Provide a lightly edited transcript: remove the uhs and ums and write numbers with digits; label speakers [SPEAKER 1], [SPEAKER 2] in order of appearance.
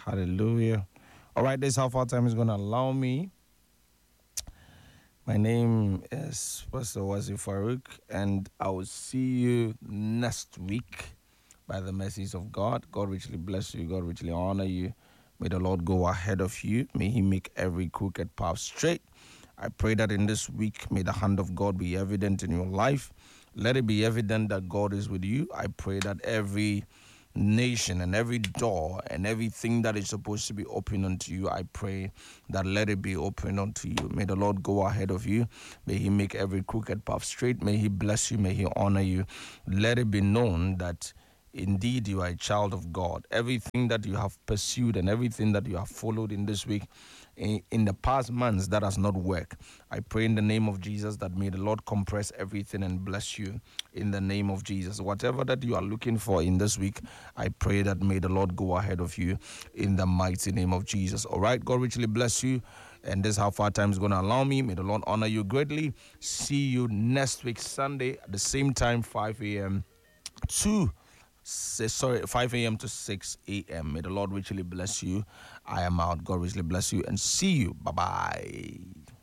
[SPEAKER 1] Hallelujah. All right, this is how far time is going to allow me. My name is Pastor Wazi Farouk, and I will see you next week by the mercies of God. God richly bless you. God richly honor you. May the Lord go ahead of you. May He make every crooked path straight. I pray that in this week, may the hand of God be evident in your life. Let it be evident that God is with you. I pray that every nation and every door and everything that is supposed to be open unto you, I pray that let it be open unto you. May the Lord go ahead of you. May He make every crooked path straight. May He bless you. May He honor you. Let it be known that indeed you are a child of God. Everything that you have pursued and everything that you have followed in this week, in the past months, that has not worked. I pray in the name of Jesus that may the Lord compress everything and bless you in the name of Jesus. Whatever that you are looking for in this week, I pray that may the Lord go ahead of you in the mighty name of Jesus. All right, God richly bless you. And this is how far time is going to allow me. May the Lord honor you greatly. See you next week, Sunday, at the same time, 5 a.m. to 5 a.m. to 6 a.m. May the Lord richly bless you. I am out. God richly bless you and see you. Bye-bye.